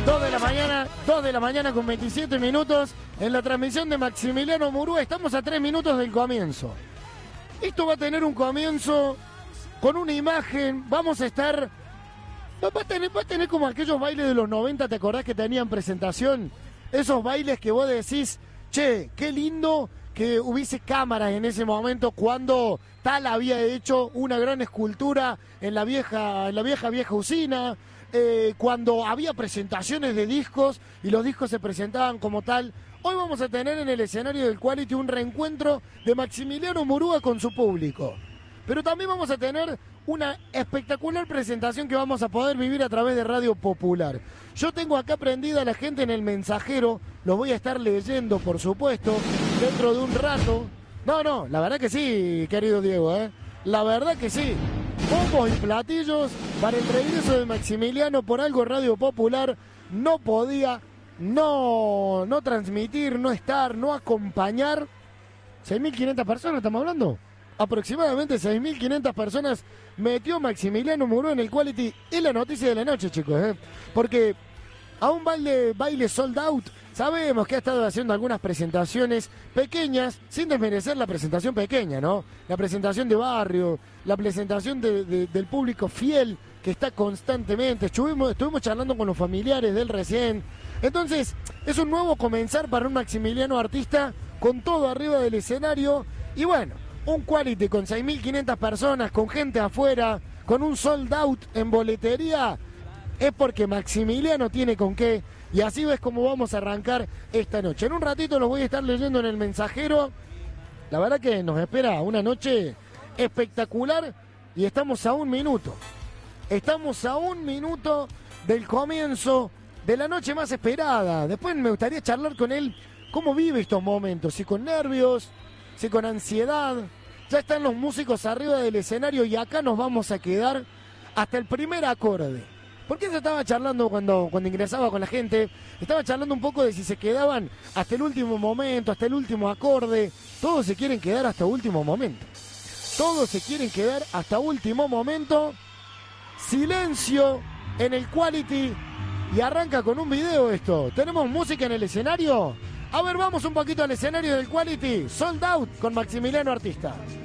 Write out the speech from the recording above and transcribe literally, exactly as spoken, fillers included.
dos de la mañana, dos de la mañana con veintisiete minutos en la transmisión de Maximiliano Murúa. Estamos a tres minutos del comienzo. Esto va a tener un comienzo con una imagen. Vamos a estar... Va a tener, va a tener como aquellos bailes de los noventa, ¿te acordás que tenían presentación? Esos bailes que vos decís, che, qué lindo que hubiese cámaras en ese momento cuando tal había hecho una gran escultura en la vieja, en la vieja vieja usina, eh, cuando había presentaciones de discos y los discos se presentaban como tal. Hoy vamos a tener en el escenario del Quality un reencuentro de Maximiliano Murúa con su público. Pero también vamos a tener una espectacular presentación que vamos a poder vivir a través de Radio Popular. Yo tengo acá prendida a la gente en el mensajero, los voy a estar leyendo, por supuesto, dentro de un rato. No, no, la verdad que sí, querido Diego, ¿eh? La verdad que sí. Bombos y platillos para el regreso de Maximiliano. Por algo Radio Popular no podía no, no transmitir, no estar, no acompañar. seis mil quinientas personas, ¿estamos hablando? Aproximadamente seis mil quinientas personas metió Maximiliano Murúa en el Quality. Es la noticia de la noche, chicos, ¿eh? Porque a un baile, baile sold out, sabemos que ha estado haciendo algunas presentaciones pequeñas, sin desmerecer la presentación pequeña, ¿no? La presentación de barrio, la presentación de, de, del público fiel que está constantemente. Estuvimos, estuvimos charlando con los familiares de él recién. Entonces, es un nuevo comenzar para un Maximiliano artista con todo arriba del escenario. Y bueno, un Quality con seis mil quinientas personas, con gente afuera, con un sold out en boletería, es porque Maximiliano tiene con qué. Y así ves cómo vamos a arrancar esta noche. En un ratito los voy a estar leyendo en el mensajero. La verdad que nos espera una noche espectacular y estamos a un minuto. Estamos a un minuto del comienzo de la noche más esperada. Después me gustaría charlar con él cómo vive estos momentos, si con nervios, si con ansiedad. Ya están los músicos arriba del escenario y acá nos vamos a quedar hasta el primer acorde. Porque se estaba charlando cuando, cuando ingresaba con la gente, estaba charlando un poco de si se quedaban hasta el último momento, hasta el último acorde. Todos se quieren quedar hasta último momento. Todos se quieren quedar hasta último momento. Silencio en el Quality y arranca con un video esto. ¿Tenemos música en el escenario? A ver, vamos un poquito al escenario del Quality. Sold out con Maximiliano Artista.